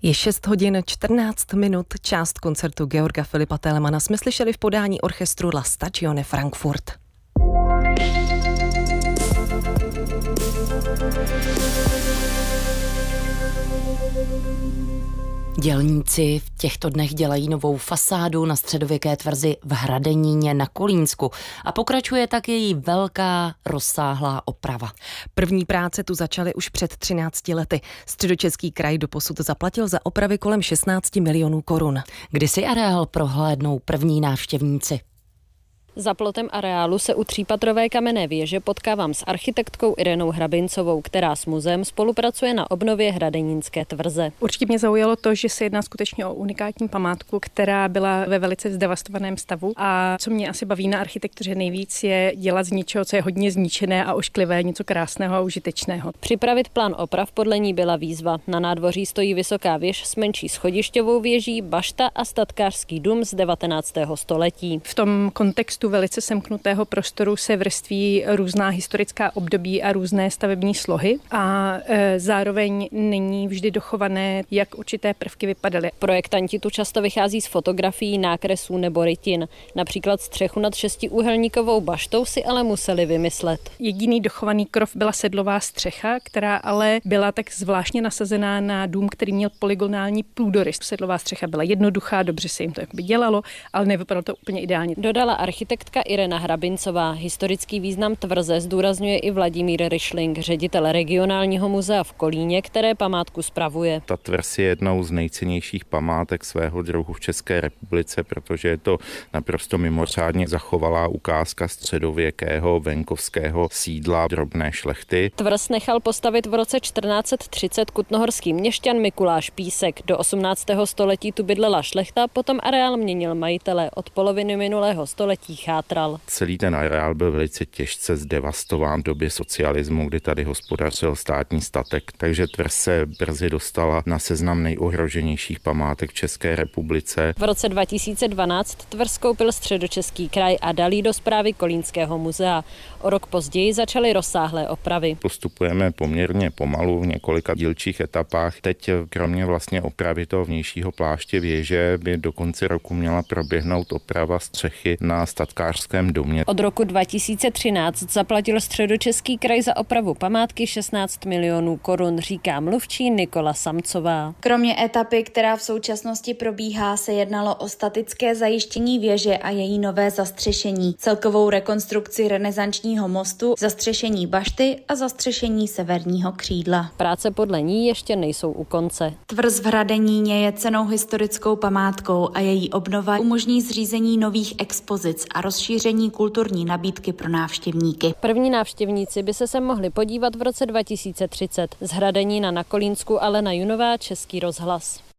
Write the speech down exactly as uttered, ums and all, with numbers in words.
Je šest hodin čtrnáct minut, část koncertu Georga Filipa Telemana jsme slyšeli v podání orchestru La Stagione Frankfurt. Dělníci v těchto dnech dělají novou fasádu na středověké tvrzi v Hradeníně na Kolínsku a pokračuje tak její velká rozsáhlá oprava. První práce tu začaly už před třinácti lety. Středočeský kraj doposud zaplatil za opravy kolem šestnáct milionů korun. Kdy si areál prohlédnou první návštěvníci? Za plotem areálu se u třípatrové kamenné věže potkávám s architektkou Irenou Hrabincovou, která s muzeem spolupracuje na obnově hradenínské tvrze. Určitě mě zaujalo to, že se jedná skutečně o unikátní památku, která byla ve velice zdevastovaném stavu. A co mě asi baví na architektuře nejvíc, je dělat z něčeho, co je hodně zničené a ošklivé, něco krásného a užitečného. Připravit plán oprav podle ní byla výzva. Na nádvoří stojí vysoká věž s menší schodišťovou věží, bašta a statkářský dům z devatenáctého století. V tom kontextu velice semknutého prostoru se vrství různá historická období a různé stavební slohy a e, zároveň není vždy dochované, jak určité prvky vypadaly. Projektanti tu často vychází z fotografií, nákresů nebo rytin. Například střechu nad šestiúhelníkovou baštou si ale museli vymyslet. Jediný dochovaný krov byla sedlová střecha, která ale byla tak zvláštně nasazená na dům, který měl polygonální půdorys. Sedlová střecha byla jednoduchá, dobře se jim to jakoby dělalo, ale nevypadalo to úplně ideálně. Dodala architektka Irena Hrabincová. Historický význam tvrze zdůrazňuje i Vladimír Ryšling, ředitel regionálního muzea v Kolíně, které památku spravuje. Ta tvrz je jednou z nejcennějších památek svého druhu v České republice, protože je to naprosto mimořádně zachovalá ukázka středověkého venkovského sídla drobné šlechty. Tvrz nechal postavit v roce čtrnáct set třicet kutnohorský měšťan Mikuláš Písek. Do osmnáctého století tu bydlela šlechta, potom areál měnil majitele. Od poloviny minulého století chátral. Celý ten areál byl velice těžce zdevastován v době socialismu, kdy tady hospodařil státní statek, takže tvrz se brzy dostala na seznam nejohroženějších památek v České republice. V roce dva tisíce dvanáct tvrz koupil Středočeský kraj a dal ji do správy Kolínského muzea. O rok později začaly rozsáhlé opravy. Postupujeme poměrně pomalu v několika dílčích etapách. Teď kromě vlastně opravy toho vnějšího pláště věže by do konce roku měla proběhnout oprava střechy na statkářském domě. Od roku dva tisíce třináct zaplatil Středočeský kraj za opravu památky šestnáct milionů korun, říká mluvčí Nikola Samcová. Kromě etapy, která v současnosti probíhá, se jednalo o statické zajištění věže a její nové zastřešení, celkovou rekonstrukci renesančního mostu, zastřešení bašty a zastřešení severního křídla. Práce podle ní ještě nejsou u konce. Tvrz v Hradeníně je cennou historickou památkou a její obnova umožní zřízení nových expozic a rozšíření kulturní nabídky pro návštěvníky. První návštěvníci by se sem mohli podívat v roce dva tisíce třicet. Z Hradenína na Kolínsku Alena Junová, Český rozhlas.